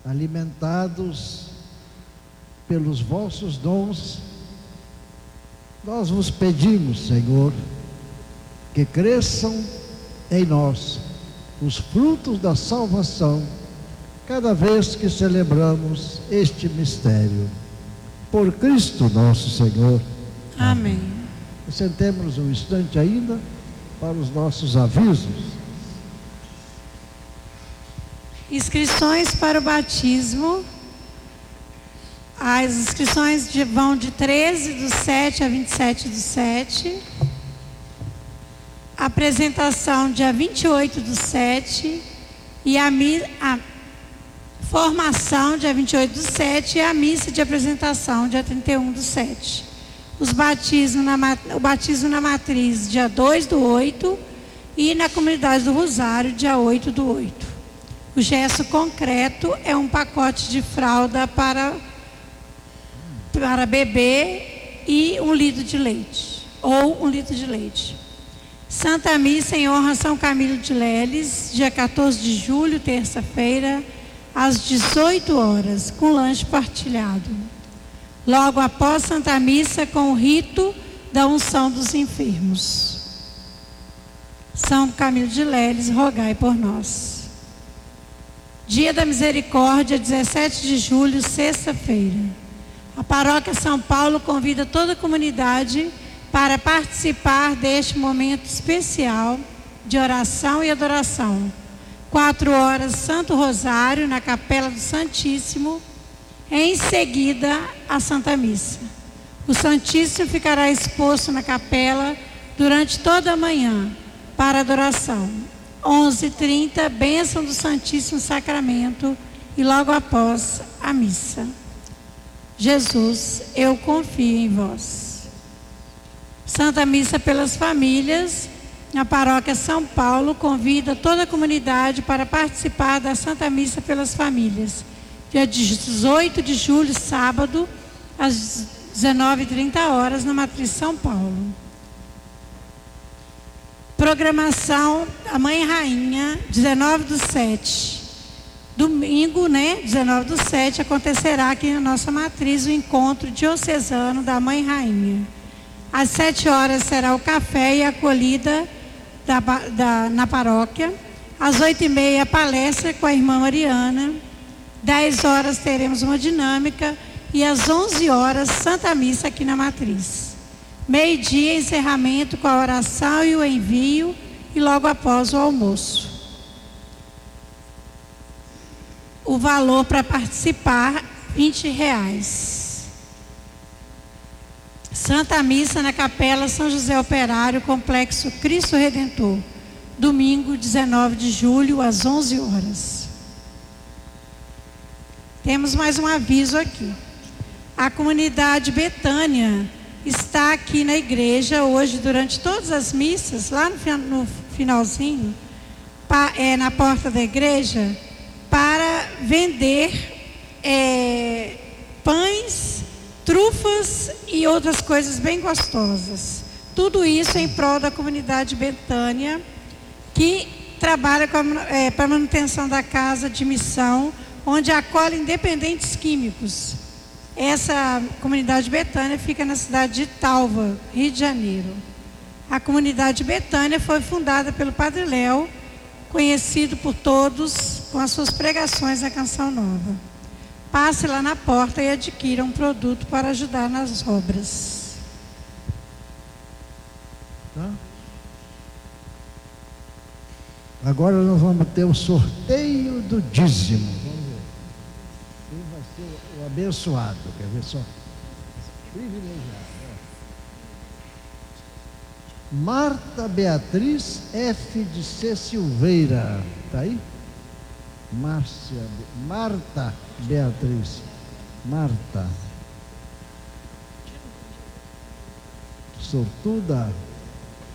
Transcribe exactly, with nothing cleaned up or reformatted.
alimentados pelos vossos dons, nós vos pedimos, Senhor, que cresçam em nós os frutos da salvação, cada vez que celebramos este mistério. Por Cristo nosso Senhor. Amém. Sentemos um instante ainda para os nossos avisos. Inscrições para o batismo. As inscrições de, vão de treze do sete a vinte e sete do sete. Apresentação dia vinte e oito do sete. E a, a formação dia vinte e oito do sete. E a missa de apresentação dia trinta e um do sete. Os batismos na, o batismo na matriz dia dois do oito. E na comunidade do Rosário dia oito do oito. O gesto concreto é um pacote de fralda para para bebê e um litro de leite, ou um litro de leite. Santa Missa em honra a São Camilo de Leles, dia quatorze de julho, terça-feira, às dezoito horas, com lanche partilhado. Logo após Santa Missa, com o rito da unção dos enfermos. São Camilo de Leles, rogai por nós. Dia da Misericórdia, dezessete de julho, sexta-feira. A Paróquia São Paulo convida toda a comunidade para participar deste momento especial de oração e adoração. Quatro horas, Santo Rosário, na Capela do Santíssimo. Em seguida, a Santa Missa. O Santíssimo ficará exposto na capela durante toda a manhã para adoração. onze e trinta, bênção do Santíssimo Sacramento e logo após a missa. Jesus, eu confio em vós. Santa Missa pelas famílias. A Paróquia São Paulo convida toda a comunidade para participar da Santa Missa pelas famílias. Dia dezoito de julho, sábado, às dezenove e trinta horas, na Matriz São Paulo. Programação, a Mãe Rainha, dezenove do sete. Domingo, né, dezenove do sete, acontecerá aqui na nossa matriz o encontro diocesano da Mãe Rainha. Às sete horas será o café e a acolhida da, da, na paróquia. Às oito e meia, a palestra com a irmã Mariana. dez horas teremos uma dinâmica. E às onze horas, Santa Missa aqui na matriz. Meio-dia, encerramento com a oração e o envio. E logo após o almoço. O valor para participar, vinte reais. Santa Missa na Capela São José Operário, Complexo Cristo Redentor. Domingo, dezenove de julho, às onze horas. Temos mais um aviso aqui. A comunidade Betânia está aqui na igreja hoje, durante todas as missas, lá no finalzinho, é, na porta da igreja, para vender é, pães, trufas e outras coisas bem gostosas. Tudo isso em prol da comunidade Betânia, que trabalha é, para a manutenção da casa de missão, onde acolhe independentes químicos. Essa comunidade Betânia fica na cidade de Talva, Rio de Janeiro. A comunidade Betânia foi fundada pelo Padre Léo, conhecido por todos com as suas pregações na Canção Nova. Passe lá na porta e adquira um produto para ajudar nas obras. Tá? Agora nós vamos ter o sorteio do dízimo. Vamos ver. Quem vai ser o abençoado? Quer ver só? Privilegiado. Marta Beatriz F. de C. Silveira. Está aí? Márcia, Marta Beatriz. Marta. Sortuda.